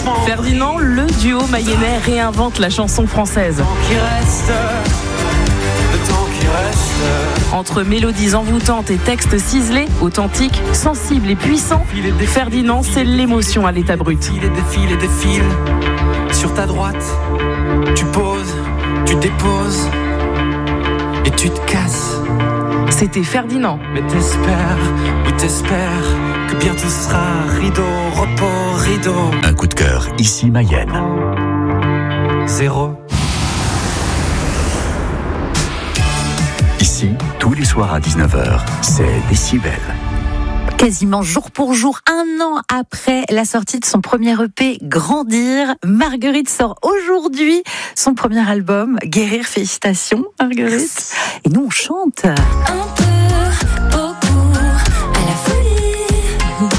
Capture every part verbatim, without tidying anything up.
Ferdinand, le duo mayennais réinvente la chanson française. Entre mélodies envoûtantes et textes ciselés, authentiques, sensibles et puissants, Ferdinand, c'est l'émotion à l'état brut. Défile, défile, défile. Sur ta droite, tu poses, tu déposes et tu te casses. C'était Ferdinand. Mais t'espères, oui t'espères que bientôt ce sera rideau, repos, rideau. Un coup de cœur, ici Mayenne. Zéro. Ici, tous les soirs à dix-neuf heures, c'est Décibel. Quasiment jour pour jour, un an après la sortie de son premier E P Grandir, Marguerite sort aujourd'hui son premier album Guérir. Félicitations Marguerite. Et nous on chante. Un peu, beaucoup, à la folie.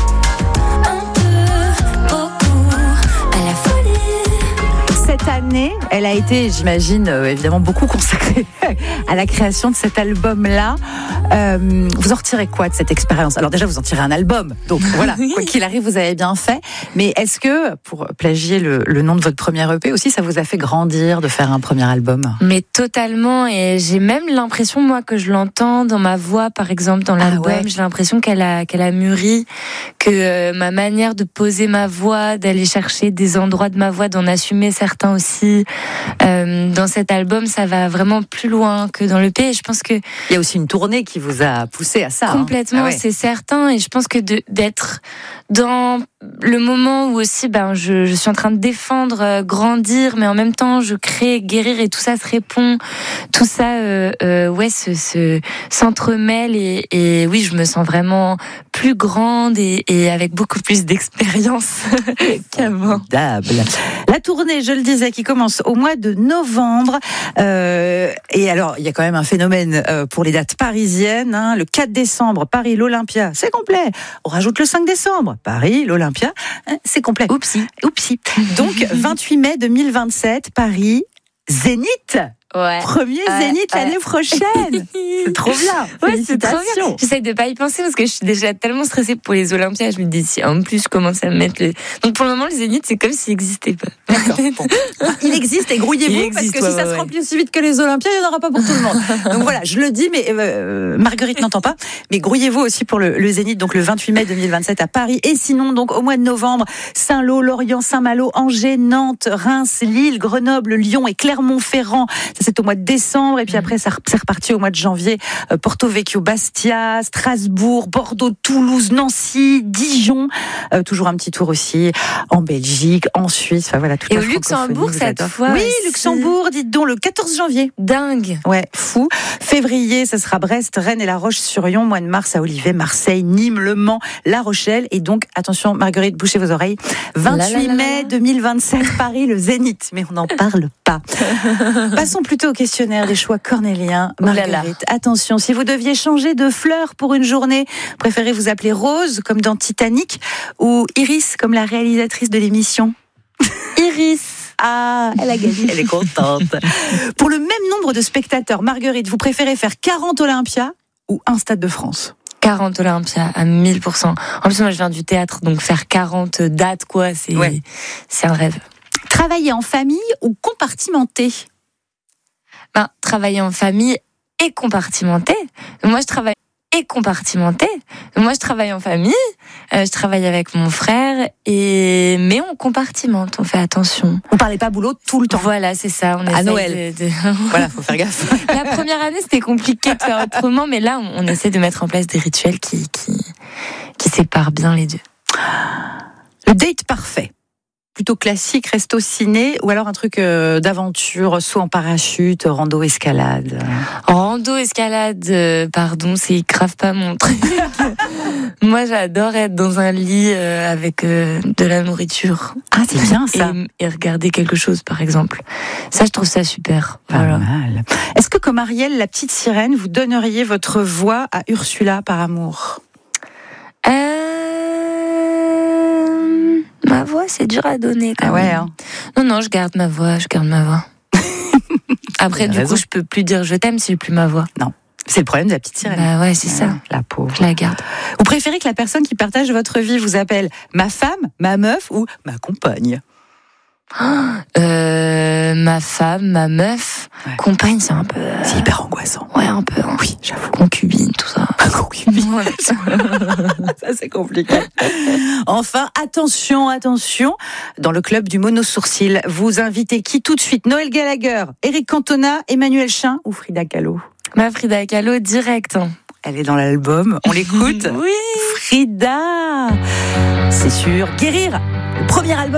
Un peu, beaucoup, à la folie. Cette année, elle a été, j'imagine, euh, évidemment beaucoup consacrée à la création de cet album-là. Euh, vous en retirez quoi de cette expérience ? Alors déjà, vous en tirez un album, donc voilà, quoi qu'il arrive, vous avez bien fait. Mais est-ce que, pour plagier le, le nom de votre premier E P aussi, ça vous a fait grandir de faire un premier album ? Mais totalement, et j'ai même l'impression, moi, que je l'entends dans ma voix, par exemple, dans l'album, ah ouais. J'ai l'impression qu'elle a, qu'elle a mûri, que euh, ma manière de poser ma voix, d'aller chercher des endroits de ma voix, d'en assumer certains aussi, euh, dans cet album, ça va vraiment plus loin que dans l'E P. Et je pense que... Il y a aussi une tournée qui vous a poussé à ça. Complètement, hein. Ah ouais. C'est certain. Et je pense que de, d'être dans le moment où aussi ben, je, je suis en train de défendre, euh, grandir, mais en même temps je crée, guérir, et tout ça se répond, tout ça euh, euh, ouais, se, se, s'entremêle, et, et oui, je me sens vraiment plus grande et, et avec beaucoup plus d'expérience qu'avant. La tournée, je le disais, qui commence au mois de novembre. Euh, et alors, il y a quand même un phénomène euh, pour les dates parisiennes. Hein. Le quatre décembre, Paris, l'Olympia, c'est complet. On rajoute le cinq décembre, Paris, l'Olympia, hein, c'est complet. Oupsie. Oupsie. Donc, vingt-huit mai deux mille vingt-sept, Paris, Zénith. Ouais. Premier ouais, Zénith ouais. l'année prochaine. C'est trop bien. Ouais, c'est trop bien. J'essaie de pas y penser parce que je suis déjà tellement stressée pour les Olympiades. Je me dis, si en plus je commence à me mettre le... Donc pour le moment, le Zénith, c'est comme s'il n'existait pas. D'accord. Bon. Il existe et grouillez-vous, existe, parce que ouais, si ça ouais. se remplit aussi vite que les Olympiades, il n'y en aura pas pour tout le monde. Donc voilà, je le dis, mais euh, Marguerite n'entend pas. Mais grouillez-vous aussi pour le, le Zénith, donc le vingt-huit mai deux mille vingt-sept à Paris. Et sinon, donc au mois de novembre, Saint-Lô, Lorient, Saint-Malo, Angers, Nantes, Reims, Lille, Grenoble, Lyon et Clermont-Ferrand. Ça, c'est au mois de décembre. Et puis après, ça c'est reparti au mois de janvier. Euh, Porto Vecchio, Bastia, Strasbourg, Bordeaux, Toulouse, Nancy, Dijon. Euh, toujours un petit tour aussi en Belgique, en Suisse. Enfin voilà, toute et la au Luxembourg cette fois. Oui, aussi. Luxembourg, dites donc, le quatorze janvier. Dingue. Ouais, fou. Février, ça sera Brest, Rennes et La Roche-sur-Yon. Mois de mars à Olivet, Marseille, Nîmes, Le Mans, La Rochelle. Et donc, attention, Marguerite, bouchez vos oreilles. vingt-huit mai deux mille vingt-sept, Paris, le Zénith. Mais on n'en parle pas. Passons plutôt au questionnaire des choix cornéliens. Marguerite, attention, si vous deviez changer de fleur pour une journée, préférez vous appeler Rose, comme dans Titanic, ou Iris, comme la réalisatrice de l'émission? Iris. Ah, elle a gagné, elle est contente. Pour le même nombre de spectateurs, Marguerite, vous préférez faire quarante Olympia ou un Stade de France? quarante Olympia à mille pour cent. En plus, moi, je viens du théâtre, donc faire quarante dates, quoi, c'est, ouais. c'est un rêve. Travailler en famille ou compartimenté? Ben, travailler en famille et compartimenté. Moi, je travaille et compartimenté. Moi, je travaille en famille. Euh, je travaille avec mon frère, et mais on compartimente. On fait attention. Vous parlez pas boulot tout le temps. Voilà, c'est ça. On à Noël. De, de... Voilà, faut faire gaffe. La première année, c'était compliqué de faire autrement, mais là, on, on essaie de mettre en place des rituels qui qui qui séparent bien les deux. Le date parfait. Plutôt classique, resto ciné, ou alors un truc euh, d'aventure, saut en parachute, rando, escalade. Rando, escalade, euh, pardon, c'est grave pas mon truc. Moi, j'adore être dans un lit euh, avec euh, de la nourriture. Ah, c'est bien ça. Et, et regarder quelque chose, par exemple. Ça, je trouve ça super. Pas voilà. mal. Est-ce que, comme Ariel, la petite sirène, vous donneriez votre voix à Ursula par amour? Euh... Ma voix, c'est dur à donner. Quand ah ouais. Hein. Non, non, je garde ma voix, je garde ma voix. Après, du raison. coup, je peux plus dire je t'aime si j'ai plus ma voix. Non. C'est le problème de la petite sirène. Bah ouais, c'est ouais, ça. La pauvre. Je la garde. Vous préférez que la personne qui partage votre vie vous appelle ma femme, ma meuf ou ma compagne? euh, Ma femme, ma meuf, ouais. Compagne, c'est un peu... Euh... C'est hyper angoissant. Ouais, un peu. Hein. Oui, j'avoue. Concubine, tout ça. Concubine. Ouais. Ça, c'est compliqué. Enfin, attention, attention. Dans le club du mono-sourcil, vous invitez qui tout de suite? Noël Gallagher, Eric Cantona, Emmanuel Chin ou Frida Kahlo? Ma Frida Kahlo, direct. Elle est dans l'album. On l'écoute? Oui. Frida. C'est sûr. Guérir. Le premier album